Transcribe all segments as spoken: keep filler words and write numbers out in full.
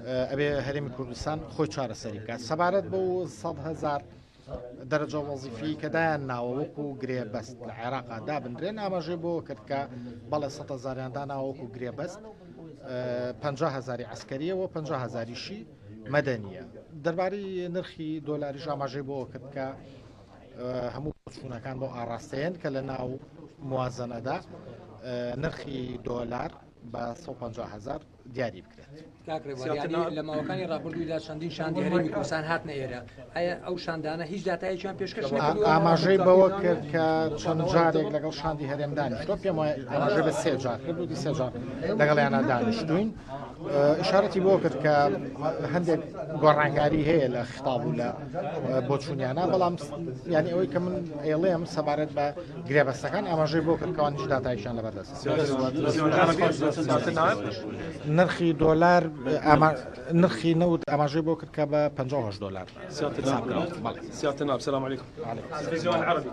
ئەبێ هەرێمی کوردستان خۆی چارەسەری بکات سەبارەت بۆ سەد هەزار دەرەجە وەزیفی کە دایان ناوە وەکو گرێبەست لە عێراقا دابنرێن ئاماژەی بۆ کرد کە بەڵێ سەد هەزاریان داناوە وەکو گرێبەست پەنجا هەزاری عسکەریەوە پەنجا هەزاریشی مەدەنیە دەربارەی نرخی دۆلاریش ئاماژەی بۆ کرد کە هەموو چوونەکان بۆ ئاڕاستەیەن کە لە ناو موازنەدا نرخی دۆلار بە سەد و پەنجا هەزار دیاری بکرێت. لە ماوەکانی ڕابردوویدا چەندین شاندی هەرێمی کوردستان هاتنە ئێرە ئایا ئەو شاندانە هیچ داتایەکیان پێشکەش نەکردووە؟ ئاماژەی بەوە کرد کە چەند جارێک لەگەڵ شاندی هەرێم دانیشتووە پێم وایە ئاماژەی بە سێ جار کرد و سێ جار لەگەڵیانە دانیشتوین ئشارەتی بۆ کرد کە هەندێک گۆڕانکاری هەیە لە خیتاب و لە بۆچوونیانە بەڵام ینی ئەوەی کە من ئێڵێم سەبارەت بە گرێبەستەکان ئاماژەی بۆ کرد کەوان هیچ داتایشیان لەبەردەست نرخی دۆلار نرخی نەوت ئاماژەی بۆ کرد کە بە پەنجا و هەشت دۆلار سيادة النائب السلام عليكم. تلفزيون العربي.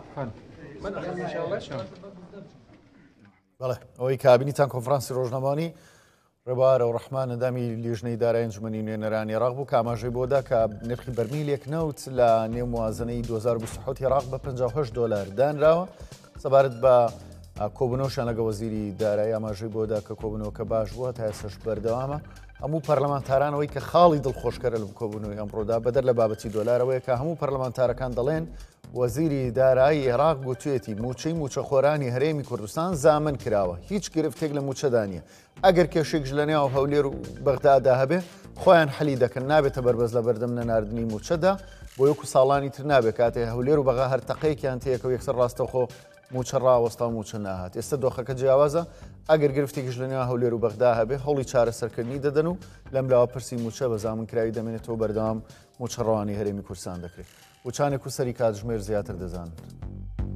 بەڵێ ئەوەی کابینیتان کۆنفرانسی ڕۆژنامەوانی ڕێبوارە و ڕەحمان ئەندامی لیژنەی دارایی ئەنجومەنی نوێنەرانی عێراق بوو کە ئاماژەی بۆدا کە نرخی بەرمیلێک نەوت لە نێو موازنەی دوو هەزار و بیست و سەوت عێراق بە پەنجا و هەشت دۆلار دانراوە سەبارەت بە کۆبوونەوەشان لەگە وەزیری دارایی ئاماژەی بۆدا کە کۆبوونەوەکە باش بووە تا ئێستاش بەردەوامە هەموو پەرلەمانتارانەوەی کە خاڵی دڵخۆشکەرە لە کۆبوونەوەی ئەمڕۆدا بەدەر لە بابەتی دۆلارەوەیە کە هەموو پەرلەمانتارەکان دەڵێن وەزیری دارایی عێراق گوتوێتی موچەی موچەخۆرانی هەرێمی کوردستان زامن کراوە هیچ گرفتێک لە موچەدا نیە ئەگەر کێشێک لە نێو هەولێر و بەغدادا هەبێ خۆیان حەلی دەکەن نابێتە بەربەز لە بەردەم نەناردنی موچەدا بۆ یەکو ساڵانی تر نابێت کاتێ هەولێر و بەغا هەرتەقەیەکیان تەیەکە و یەکسەر ڕاستەخۆ موچە ڕاوەستا موچە ناهات ئێستا دۆخەکە جیاوازە ئەگەر گرفتێکیش لە نێو هەولێر و بەغدا هەبێ هەوڵی چارەسەرکردنی دەدەن و لەم لاوە پرسی موچە بە زامنکراوی دەمێنێتەوە بەردەوام موچەڕەوانی هەرێمی کوردستان دەکرێت وچانێک و سەری کاتژمێر زیاتر دەزانن.